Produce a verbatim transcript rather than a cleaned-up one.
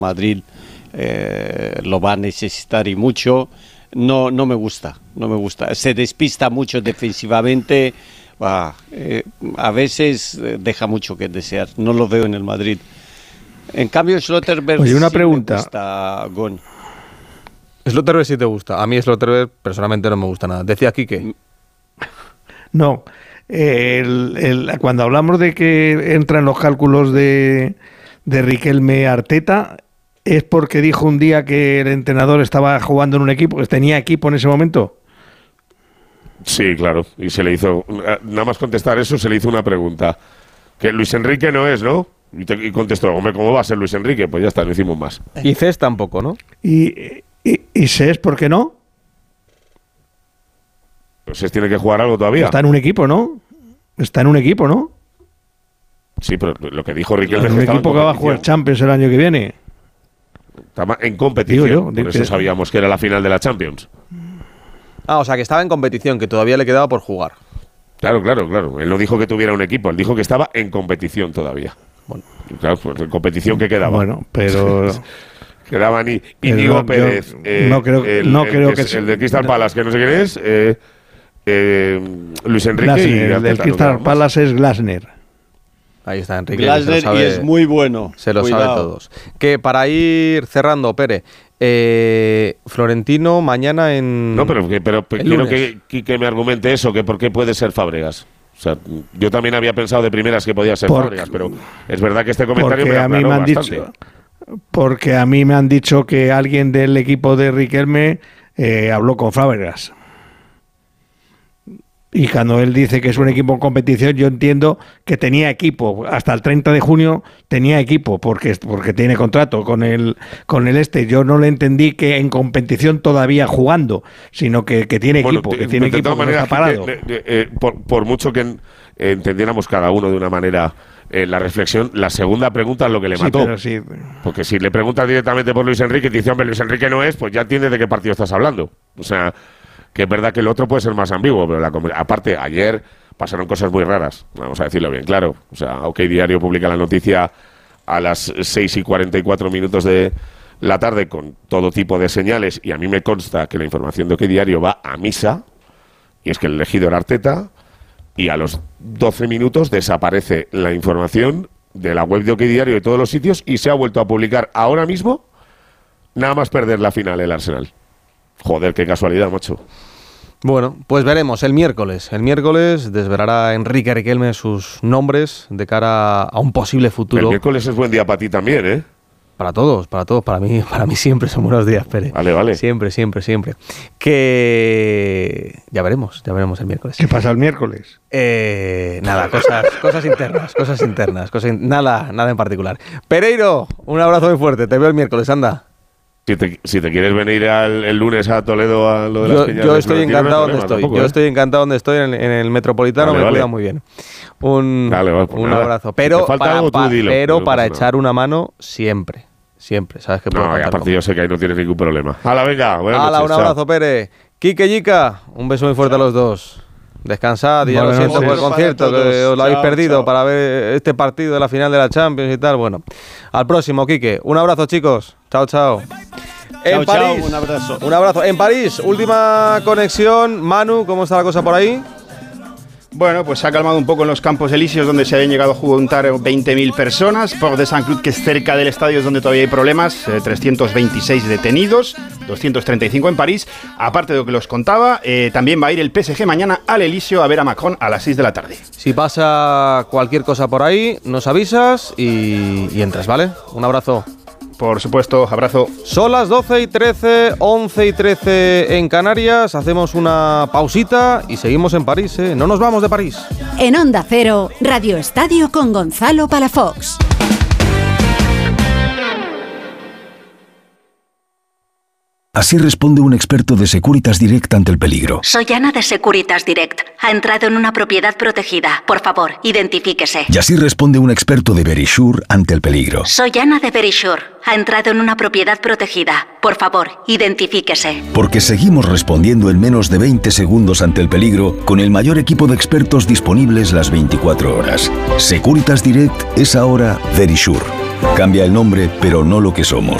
Madrid eh, lo va a necesitar y mucho. No, no me gusta, no me gusta. Se despista mucho defensivamente. Ah, eh, a veces eh, deja mucho que desear. No lo veo en el Madrid. En cambio, Schlotterberg. Oye, una sí pregunta. Me gusta, Gon. Schlotterberg sí te gusta. A mí Schlotterberg personalmente no me gusta nada. Decía aquí que... No. El, el, cuando hablamos de que entran los cálculos de, de Riquelme Arteta, ¿es porque dijo un día que el entrenador estaba jugando en un equipo, que tenía equipo en ese momento? Sí, claro. Y se le hizo, nada más contestar eso, se le hizo una pregunta. Que Luis Enrique no es, ¿no? Y, te, y contestó, hombre, ¿cómo va a ser Luis Enrique? Pues ya está, no hicimos más. Y Cés tampoco, ¿no? ¿Y, y, y Cés por qué no? Pues Cés tiene que jugar algo todavía. Está en un equipo, ¿no? Está en un equipo, ¿no? Sí, pero lo que dijo Riquelme es un que estaba equipo que va a jugar Champions el año que viene. Estaba en competición. Digo yo, por digo eso que... sabíamos que era la final de la Champions. Ah, o sea, que estaba en competición, que todavía le quedaba por jugar. Claro, claro, claro. Él no dijo que tuviera un equipo, él dijo que estaba en competición todavía. Bueno, claro, pues en competición que quedaba. Bueno, pero... Quedaban y Íñigo no, Pérez, eh, no creo, el, no el, creo que que es, el de Crystal Palace, que no sé quién es, eh, eh, Luis Enrique Glasner, y el del Crystal Palace es Glasner. Ahí está Enrique. Glasner sabe, y es muy bueno. Se lo Cuidado. sabe todos. Que para ir cerrando, Pere, eh, Florentino mañana en... No, pero, pero, pero quiero que, que, que me argumente eso, que por qué puede ser Fábregas. O sea, yo también había pensado de primeras que podía ser Por, Fábregas, pero es verdad que este comentario me a mí me han bastante. dicho Porque a mí me han dicho que alguien del equipo de Riquelme eh, habló con Fábregas. Y cuando él dice que es un equipo en competición, yo entiendo que tenía equipo. Hasta el treinta de junio tenía equipo, porque, porque tiene contrato con el, con el este. Yo no le entendí que en competición todavía jugando, sino que, que tiene bueno, equipo, te, que tiene de equipo, que manera, no está parado. que, eh, eh, por, por mucho que eh, entendiéramos cada uno de una manera eh, la reflexión, la segunda pregunta es lo que le mató. Sí, pero sí. Porque si le preguntas directamente por Luis Enrique y te dice, hombre, Luis Enrique no es, pues ya entiendes de qué partido estás hablando. O sea... que es verdad que el otro puede ser más ambiguo, pero la, aparte, ayer pasaron cosas muy raras, vamos a decirlo bien claro. O sea, OK Diario publica la noticia a las seis y cuarenta y cuatro minutos de la tarde con todo tipo de señales, y a mí me consta que la información de OK Diario va a misa, y es que el elegido era Arteta, y a los doce minutos desaparece la información de la web de OK Diario de todos los sitios, y se ha vuelto a publicar ahora mismo, nada más perder la final el Arsenal. Joder, qué casualidad, macho. Bueno, pues veremos el miércoles. El miércoles desvelará Enrique Riquelme sus nombres de cara a un posible futuro. El miércoles es buen día para ti también, ¿eh? Para todos, para todos. Para mí, para mí siempre son buenos días, Pérez. Vale, vale. Siempre, siempre, siempre. Que ya veremos, ya veremos el miércoles. ¿Qué pasa el miércoles? Eh, nada, cosas, cosas internas, cosas internas, cosas in- nada, nada en particular. Pereiro, un abrazo muy fuerte. Te veo el miércoles, anda. Si te, si te quieres venir al, el lunes a Toledo a lo de las Yo, peñas yo de estoy Florentino, encantado no hay donde problema estoy. tampoco, Yo ¿eh? estoy encantado donde estoy en, en el Metropolitano. Vale, me vale. cuida muy bien. Un, Dale, vale, pues un nada. abrazo. Si Pero te falta para, algo, tú pa- dilo, pero no para pasa echar nada. una mano siempre. Siempre. Sabes que puedo No, y contar aparte conmigo. yo sé que ahí no tienes ningún problema. ¡Hala, venga! Buenas Hala, noches, un chao. abrazo, Pérez. Quique Yica, un beso muy fuerte a los dos. Descansad y ya Buenas lo siento por el noches. concierto, Para que todos. os lo habéis Chao, perdido chao. para ver este partido de la final de la Champions y tal. Bueno, al próximo, Quique. Un abrazo, chicos. Chao, chao. En Chao, chao, París, un abrazo. un abrazo. En París, última conexión. Manu, ¿cómo está la cosa por ahí? Bueno, pues se ha calmado un poco en los Campos Elíseos, donde se habían llegado a juntar veinte mil personas. Port de Saint-Cloud, que es cerca del estadio, es donde todavía hay problemas. Eh, trescientos veintiséis detenidos, doscientos treinta y cinco en París. Aparte de lo que los contaba, eh, también va a ir el P S G mañana al Elíseo a ver a Macron a las seis de la tarde. Si pasa cualquier cosa por ahí, nos avisas y, y entras, ¿vale? Un abrazo. Por supuesto, abrazo. Son las doce y trece, once y trece en Canarias. Hacemos una pausita y seguimos en París, ¿eh? No nos vamos de París. En Onda Cero, Radio Estadio con Gonzalo Palafox. Así responde un experto de Securitas Direct ante el peligro. Soy Ana de Securitas Direct. Ha entrado en una propiedad protegida. Por favor, identifíquese. Y así responde un experto de Verisure ante el peligro. Soy Ana de Verisure. Ha entrado en una propiedad protegida. Por favor, identifíquese. Porque seguimos respondiendo en menos de veinte segundos ante el peligro con el mayor equipo de expertos disponibles las veinticuatro horas. Securitas Direct es ahora Verisure. Cambia el nombre, pero no lo que somos.